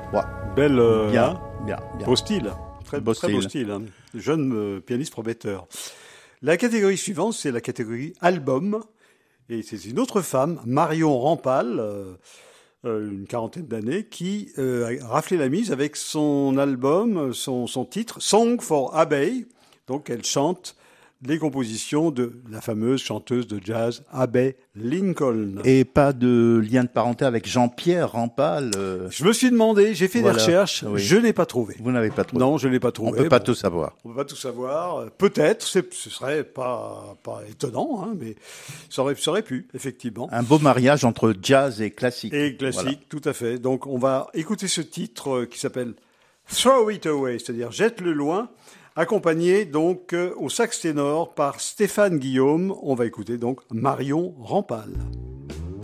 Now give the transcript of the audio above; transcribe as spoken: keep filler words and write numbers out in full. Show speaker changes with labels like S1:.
S1: Ouais.
S2: Belle, euh,
S1: Bien,
S2: hein,
S1: bien, bien.
S2: beau style. Très
S1: Beau
S2: très
S1: style.
S2: beau style. Hein. Jeune euh, pianiste prometteur. La catégorie suivante, c'est la catégorie album. Et c'est une autre femme, Marion Rampal, euh, euh, une quarantaine d'années, qui euh, a raflé la mise avec son album, son, son titre, Song for Abbey. Donc elle chante les compositions de la fameuse chanteuse de jazz Abbey Lincoln.
S1: Et pas de lien de parenté avec Jean-Pierre Rampal. euh,
S2: Je me suis demandé, j'ai fait
S1: Voilà,
S2: des recherches,
S1: oui.
S2: je n'ai pas trouvé.
S1: Vous n'avez pas trouvé.
S2: Non, je n'ai pas
S1: On
S2: trouvé.
S1: peut pas
S2: Bon,
S1: tout savoir.
S2: on peut pas tout savoir. Peut-être, c'est- ce serait pas, pas étonnant, hein, mais ça aurait, ça aurait pu, effectivement.
S1: Un beau mariage entre jazz et classique.
S2: Et classique,
S1: Voilà.
S2: tout à fait. Donc, on va écouter ce titre euh, qui s'appelle Throw It Away, c'est-à-dire Jette-le loin, accompagné donc euh, au sax ténor par Stéphane Guillaume. On va écouter donc Marion Rampal.